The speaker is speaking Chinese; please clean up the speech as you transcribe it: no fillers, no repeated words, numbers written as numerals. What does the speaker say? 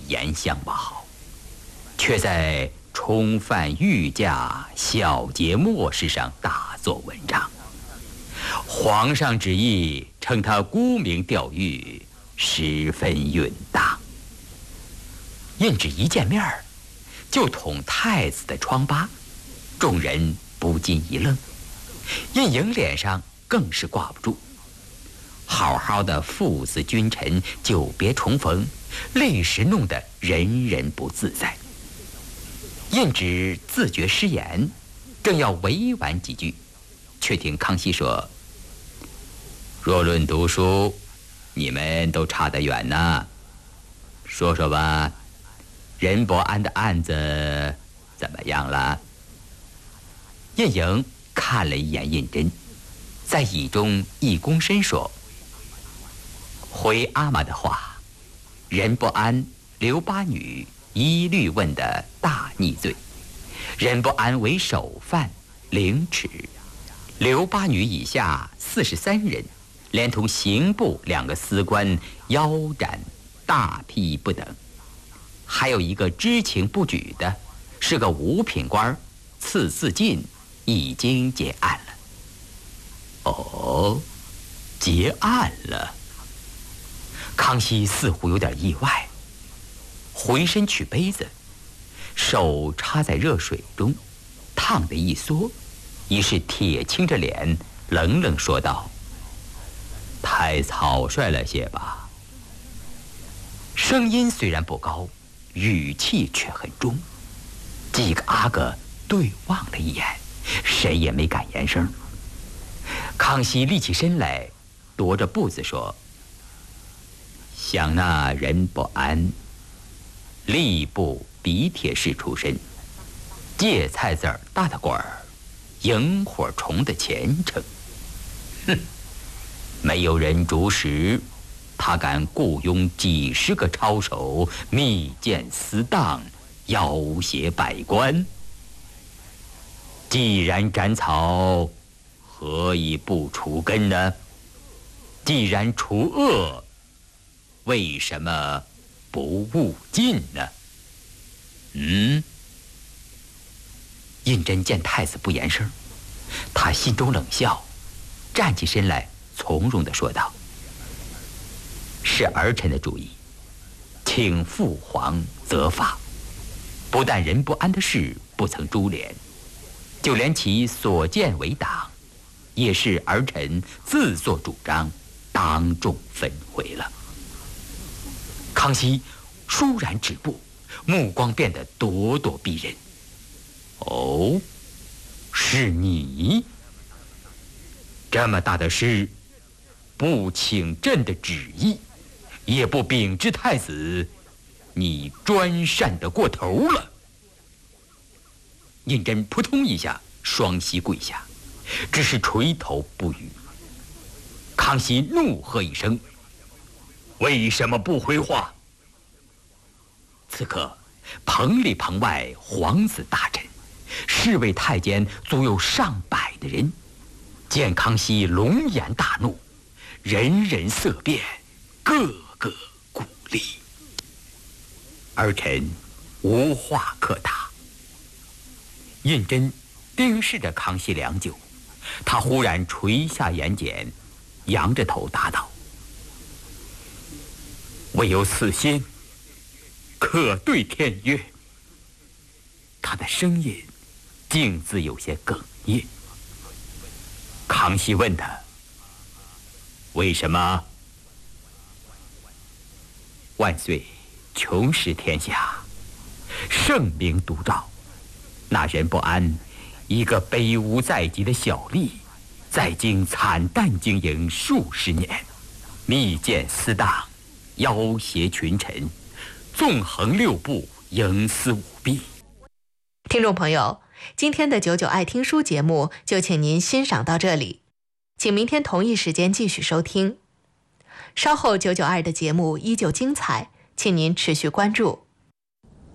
言相貌，却在冲犯御驾、小节末世上大做文章。皇上旨意称他沽名钓誉，十分允当。胤禗一见面就捅太子的疮疤，众人不禁一愣，胤瀛脸上更是挂不住。好好的父子君臣久别重逢，立时弄得人人不自在。胤禗自觉失言，正要委婉几句，却听康熙说：“若论读书，你们都差得远呢。说说吧，任伯安的案子怎么样了？”胤禛看了一眼胤禛，在椅中一躬身说：“回阿玛的话，任伯安、刘八女一律问的大逆罪，任伯安为首犯，凌迟；刘八女以下43人，连同刑部2个司官腰斩，大批不等。还有一个知情不举的，是个五品官，赐自尽，已经结案了。”哦，结案了。康熙似乎有点意外，回身取杯子，手插在热水中，烫得一缩，于是铁青着脸，冷冷说道：“太草率了些吧。”声音虽然不高，语气却很重。几个阿哥对望了一眼，谁也没敢言声。康熙立起身来，踱着步子说：“想那任伯安，吏部笔帖式出身，芥菜籽儿大的官儿，萤火虫的前程。哼，没有人主使，他敢雇佣几十个抄手，密建私当，要挟百官。既然斩草，何以不除根呢？既然除恶，为什么不务尽呢？”胤禛见太子不言声，他心中冷笑，站起身来，从容地说道：“是儿臣的主意，请父皇责罚。不但任伯安的事不曾株连，就连其所见为党，也是儿臣自作主张，当众焚毁了。”康熙倏然止步，目光变得咄咄逼人。“哦，是你？这么大的事，不请朕的旨意，也不禀知太子，你专擅得过头了。”胤禛扑通一下双膝跪下，只是垂头不语。康熙怒喝一声：“为什么不回话？”此刻棚里棚外皇子大臣、侍卫太监足有上百的人，见康熙龙颜大怒，人人色变，个个鼓励。儿臣无话可答。胤禛盯视着康熙良久，他忽然垂下眼睑，扬着头答道：“唯有此心，可对天曰。”他的声音竟自有些哽咽。康熙问他：“为什么？”万岁穷视天下，圣明独照。那任伯安，一个卑污在即的小吏，在京惨淡经营数十年，密建私党，要挟群臣，纵横六部，营私舞弊。 听众朋友，今天的99爱听书节目就请您欣赏到这里，请明天同一时间继续收听。稍后992的节目依旧精彩，请您持续关注。